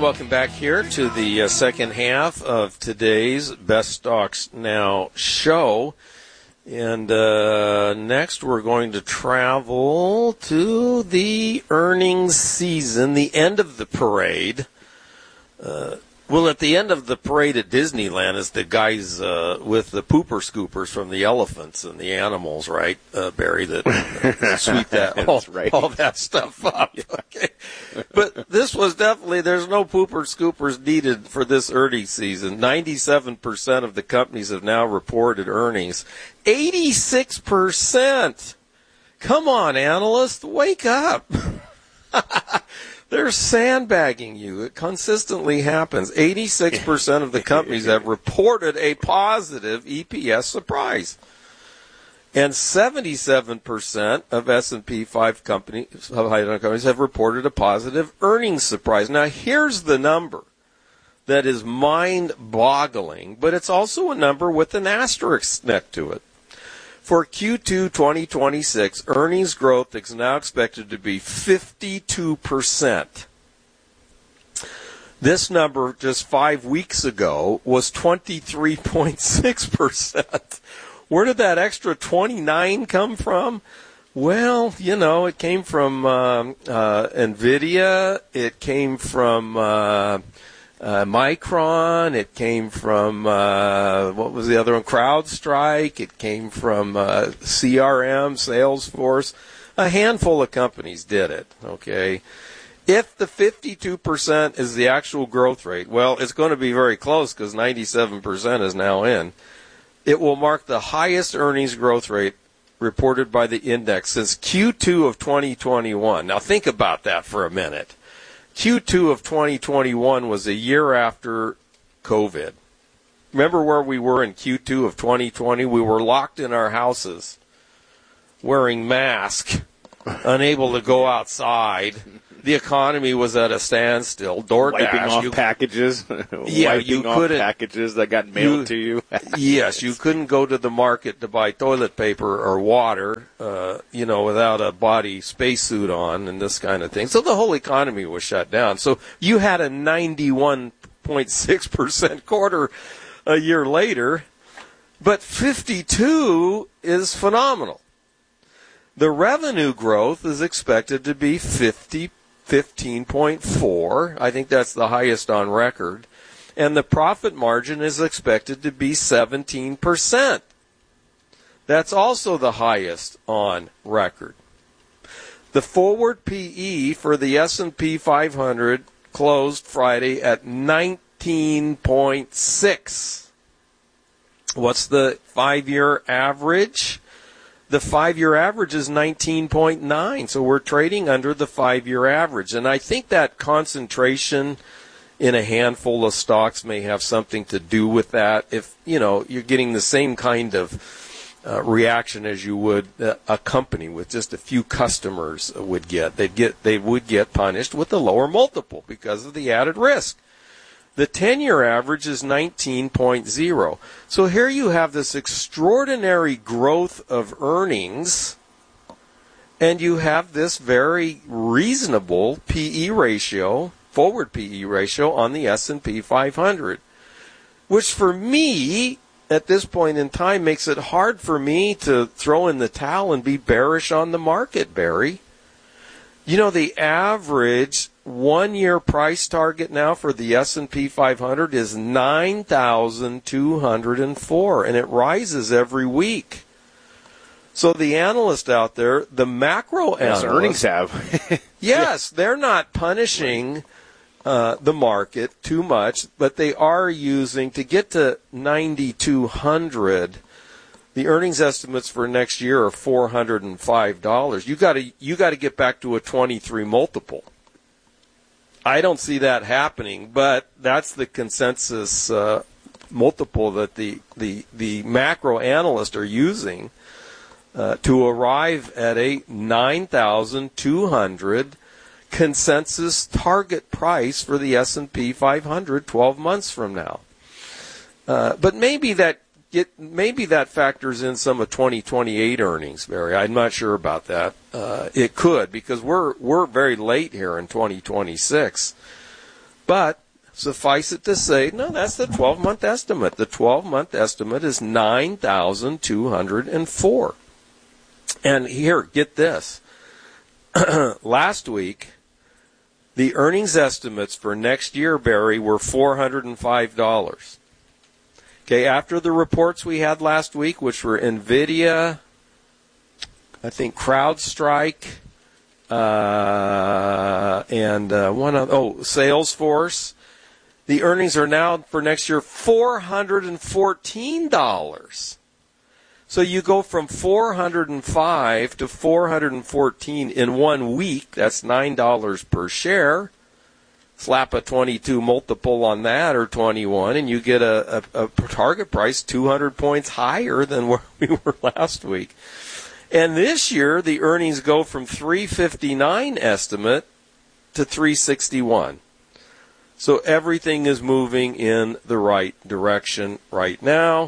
Welcome back here to the second half of today's Best Stocks Now show. And next we're going to travel to the earnings season, the end of the parade. Well, at the end of the parade at Disneyland is the guys with the pooper scoopers from the elephants and the animals, right, Barry, that sweep that all that stuff up. Okay. But this was definitely, there's no pooper scoopers needed for this earnings season. 97% of the companies have now reported earnings. 86%! Come on, analysts, wake up! They're sandbagging you. It consistently happens. 86% of the companies have reported a positive EPS surprise. And 77% of S&P 500 companies have reported a positive earnings surprise. Now, here's the number that is mind-boggling, but it's also a number with an asterisk next to it. For Q2 2026, earnings growth is now expected to be 52%. This number just 5 weeks ago was 23.6%. Where did that extra 29 come from? Well, it came from NVIDIA. It came from Micron, it came from, what was the other one? CrowdStrike, it came from CRM, Salesforce. A handful of companies did it, okay? If the 52% is the actual growth rate, well, it's going to be very close because 97% is now in. It will mark the highest earnings growth rate reported by the index since Q2 of 2021. Now think about that for a minute. Q2 of 2021 was a year after COVID. Remember where we were in Q2 of 2020? We were locked in our houses, wearing masks, unable to go outside. The economy was at a standstill. DoorDash. Wiping off packages. Yeah, you couldn't. Packages that got mailed to you. Yes, you couldn't go to the market to buy toilet paper or water, without a body spacesuit on and this kind of thing. So the whole economy was shut down. So you had a 91.6% quarter a year later, but 52 is phenomenal. The revenue growth is expected to be 15.4. I think that's the highest on record. And the profit margin is expected to be 17%. That's also the highest on record. The forward PE for the S&P 500 closed Friday at 19.6. What's the 5-year average? The 5-year average is 19.9, so we're trading under the 5-year average. And I think that concentration in a handful of stocks may have something to do with that. If, you're getting the same kind of reaction as you would a company with just a few customers would get. They would get punished with a lower multiple because of the added risk. The 10-year average is 19.0. So here you have this extraordinary growth of earnings, and you have this very reasonable PE ratio, forward PE ratio on the S&P 500, which for me, at this point in time, makes it hard for me to throw in the towel and be bearish on the market, Barry. The average 1-year price target now for the S&P 500 is 9,204, and it rises every week. So the analyst out there, the macro analyst, earnings have. yes, they're not punishing the market too much, but they are using, to get to 9,200, the earnings estimates for next year are $405. You got to get back to a 23 multiple. I don't see that happening, but that's the consensus multiple that the macro analysts are using to arrive at a 9,200 consensus target price for the S&P 500 12 months from now. But maybe that factors in some of 2028 earnings, Barry. I'm not sure about that. It could, because we're very late here in 2026. But suffice it to say, no, that's the 12-month estimate. The 12-month estimate is 9,204. And here, get this. Last week, the earnings estimates for next year, Barry, were $405. Okay, after the reports we had last week, which were NVIDIA, I think CrowdStrike, and Salesforce, the earnings are now for next year $414. So you go from 405 to 414 in 1 week. That's $9 per share. Slap a 22 multiple on that, or 21, and you get a target price 200 points higher than where we were last week. And this year, the earnings go from 359 estimate to 361. So everything is moving in the right direction right now.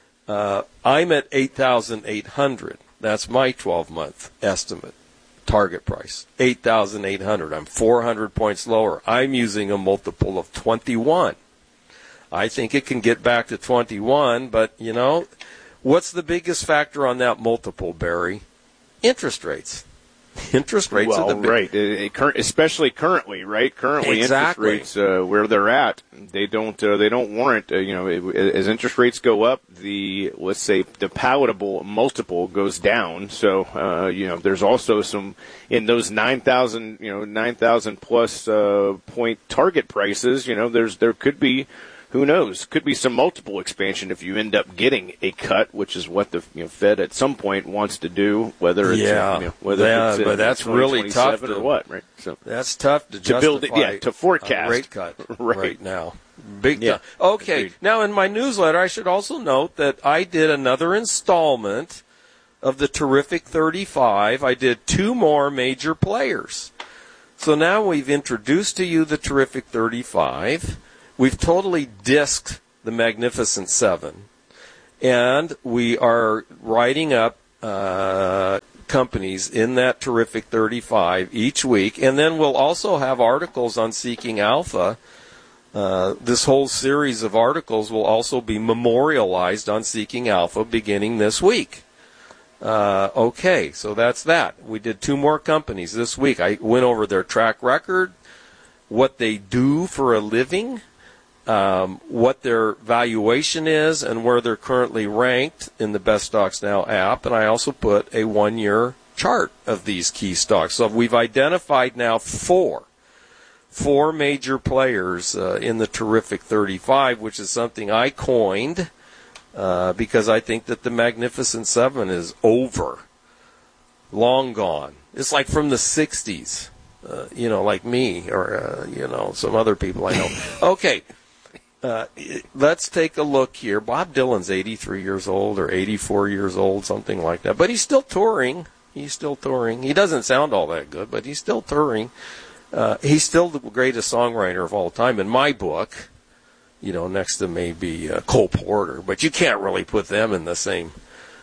I'm at 8,800. That's my 12-month estimate. Target price, 8,800. I'm 400 points lower. I'm using a multiple of 21. I think it can get back to 21, but, you know, what's the biggest factor on that multiple, Barry? Interest rates. Interest rates are the big... right, especially currently, right? Currently, exactly. Interest rates where they're at, they don't warrant. As interest rates go up, let's say the palatable multiple goes down. So there's also some in those 9,000 plus point target prices. There could be. Who knows? Could be some multiple expansion if you end up getting a cut, which is what the Fed at some point wants to do. Whether it's but that's really tough or what, right? So that's tough to justify build, to forecast a rate cut right now. Big time. Yeah. Okay. Agreed. Now in my newsletter, I should also note that I did another installment of the Terrific 35. I did 2 more major players. So now we've introduced to you the Terrific 35. We've totally disked the Magnificent 7, and we are writing up companies in that Terrific 35 each week, and then we'll also have articles on Seeking Alpha. This whole series of articles will also be memorialized on Seeking Alpha beginning this week. Okay, so that's that. We did 2 more companies this week. I went over their track record, what they do for a living, what their valuation is, and where they're currently ranked in the Best Stocks Now app. And I also put a 1-year chart of these key stocks. So we've identified now 4 major players in the Terrific 35, which is something I coined because I think that the Magnificent 7 is over, long gone. It's like from the 60s, like me or, some other people I know. Okay. Let's take a look here. Bob Dylan's 83 years old or 84 years old, something like that. But he's still touring. He doesn't sound all that good, but he's still touring. He's still the greatest songwriter of all time in my book. Next to maybe Cole Porter. But you can't really put them in the same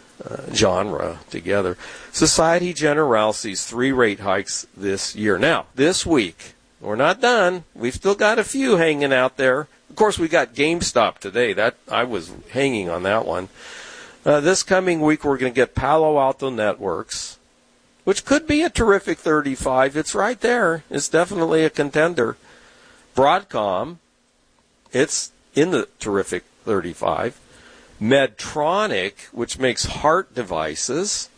genre together. Societe Generale sees 3 rate hikes this year. Now, this week, we're not done. We've still got a few hanging out there. Of course, we got GameStop today. That I was hanging on that one. This coming week, we're going to get Palo Alto Networks, which could be a Terrific 35. It's right there. It's definitely a contender. Broadcom, it's in the Terrific 35. Medtronic, which makes heart devices.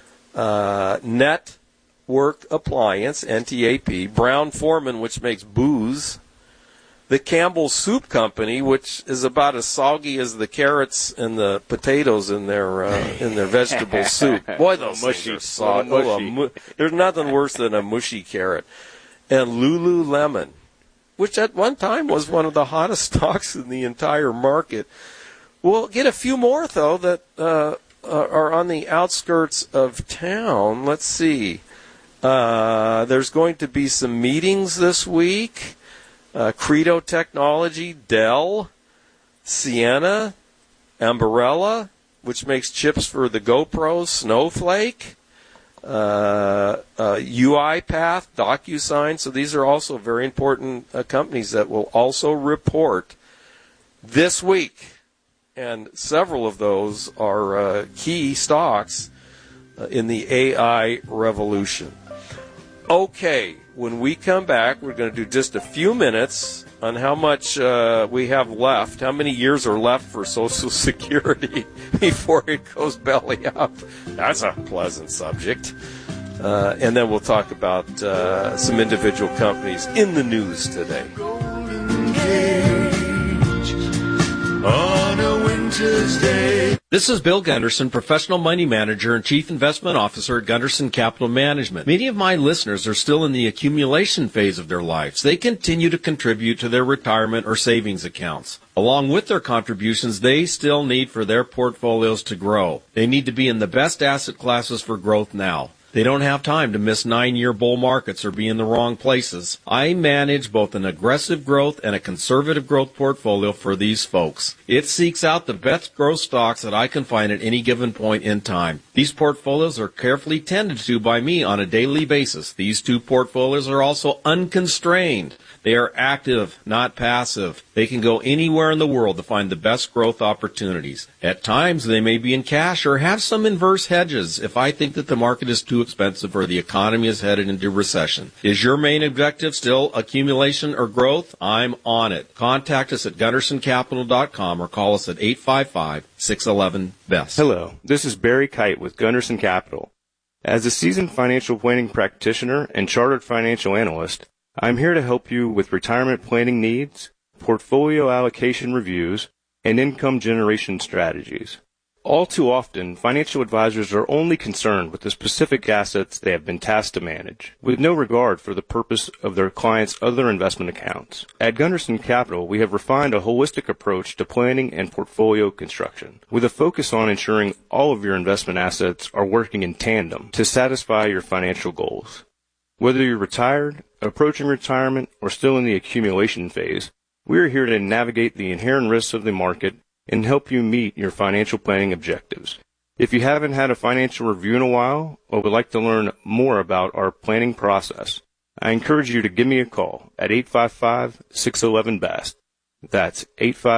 Network Appliance, NTAP. Brown-Forman, which makes booze. The Campbell Soup Company, which is about as soggy as the carrots and the potatoes in their vegetable soup. Boy, those things are soggy. There's nothing worse than a mushy carrot. And Lululemon, which at one time was one of the hottest stocks in the entire market. We'll get a few more, though, that are on the outskirts of town. Let's see. There's going to be some meetings this week. Credo Technology, Dell, Ciena, Ambarella, which makes chips for the GoPros, Snowflake, UiPath, DocuSign. So these are also very important companies that will also report this week. And several of those are key stocks in the AI revolution. Okay, when we come back, we're going to do just a few minutes on how much we have left, how many years are left for Social Security before it goes belly up. That's a pleasant subject. And then we'll talk about some individual companies in the news today. On a winter's day. This is Bill Gunderson, Professional Money Manager and Chief Investment Officer at Gunderson Capital Management. Many of my listeners are still in the accumulation phase of their lives. They continue to contribute to their retirement or savings accounts. Along with their contributions, they still need for their portfolios to grow. They need to be in the best asset classes for growth now. They don't have time to miss 9-year bull markets or be in the wrong places. I manage both an aggressive growth and a conservative growth portfolio for these folks. It seeks out the best growth stocks that I can find at any given point in time. These portfolios are carefully tended to by me on a daily basis. These two portfolios are also unconstrained. They are active, not passive. They can go anywhere in the world to find the best growth opportunities. At times, they may be in cash or have some inverse hedges if I think that the market is too expensive or the economy is headed into recession. Is your main objective still accumulation or growth? I'm on it. Contact us at GundersonCapital.com or call us at 855-611-BEST. Hello, this is Barry Kite with Gunderson Capital. As a seasoned financial planning practitioner and chartered financial analyst, I'm here to help you with retirement planning needs, portfolio allocation reviews, and income generation strategies. All too often, financial advisors are only concerned with the specific assets they have been tasked to manage, with no regard for the purpose of their clients' other investment accounts. At Gunderson Capital, we have refined a holistic approach to planning and portfolio construction, with a focus on ensuring all of your investment assets are working in tandem to satisfy your financial goals. Whether you're retired, approaching retirement, or still in the accumulation phase, we are here to navigate the inherent risks of the market and help you meet your financial planning objectives. If you haven't had a financial review in a while or would like to learn more about our planning process, I encourage you to give me a call at 855-611-BEST. That's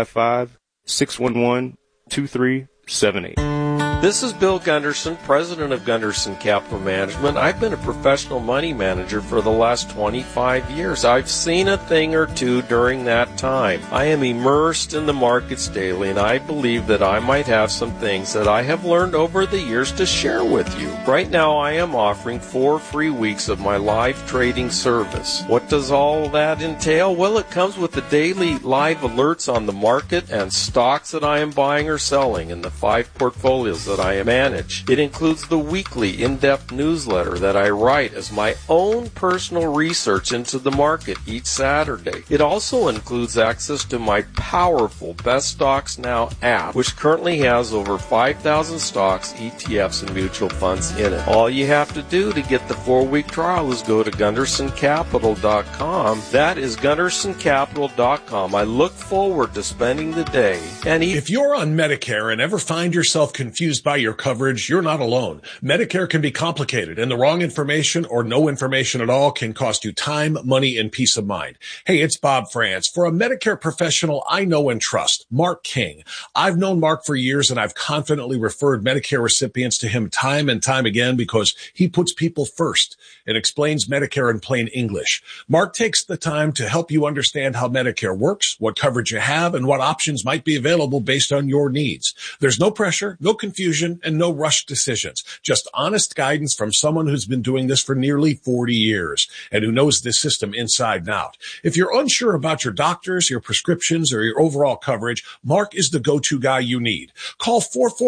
855-611-2378. This is Bill Gunderson, president of Gunderson Capital Management. I've been a professional money manager for the last 25 years. I've seen a thing or two during that time. I am immersed in the markets daily, and I believe that I might have some things that I have learned over the years to share with you. Right now, I am offering 4 free weeks of my live trading service. What does all that entail? Well, it comes with the daily live alerts on the market and stocks that I am buying or selling in the 5 portfolios that I manage. It includes the weekly in-depth newsletter that I write as my own personal research into the market each Saturday. It also includes access to my powerful Best Stocks Now app, which currently has over 5,000 stocks, ETFs, and mutual funds in it. All you have to do to get the 4-week trial is go to GundersonCapital.com. That is GundersonCapital.com. I look forward to spending the day. And if you're on Medicare and ever find yourself confused by your coverage, you're not alone. Medicare can be complicated, and the wrong information or no information at all can cost you time, money, and peace of mind. Hey, it's Bob France. For a Medicare professional I know and trust, Mark King. I've known Mark for years, and I've confidently referred Medicare recipients to him time and time again because he puts people first and explains Medicare in plain English. Mark takes the time to help you understand how Medicare works, what coverage you have, and what options might be available based on your needs. There's no pressure, no confusion, and no rushed decisions. Just honest guidance from someone who's been doing this for nearly 40 years and who knows this system inside and out. If you're unsure about your doctors, your prescriptions, or your overall coverage, Mark is the go-to guy you need. Call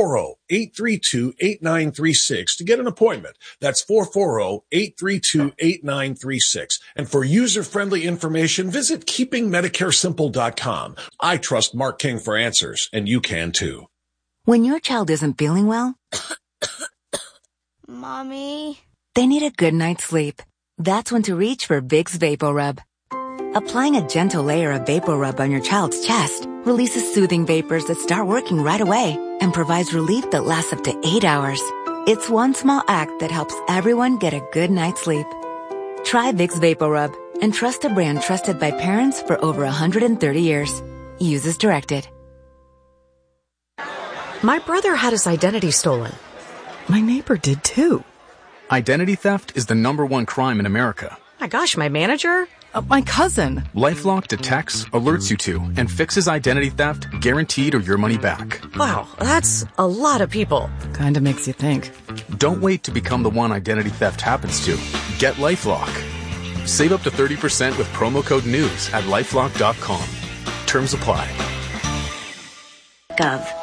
440-832-8936 to get an appointment. That's 440-832-8936. And for user-friendly information, visit keepingmedicaresimple.com. I trust Mark King for answers, and you can too. When your child isn't feeling well, Mommy, they need a good night's sleep. That's when to reach for Vicks VapoRub. Applying a gentle layer of VapoRub on your child's chest releases soothing vapors that start working right away and provides relief that lasts up to 8 hours. It's one small act that helps everyone get a good night's sleep. Try Vicks VapoRub and trust a brand trusted by parents for over 130 years. Use as directed. My brother had his identity stolen. My neighbor did too. Identity theft is the #1 crime in America. My gosh, my manager? My cousin. LifeLock detects, alerts you to, and fixes identity theft guaranteed or your money back. Wow, that's a lot of people. Kinda makes you think. Don't wait to become the one identity theft happens to. Get LifeLock. Save up to 30% with promo code NEWS at LifeLock.com. Terms apply. Gov.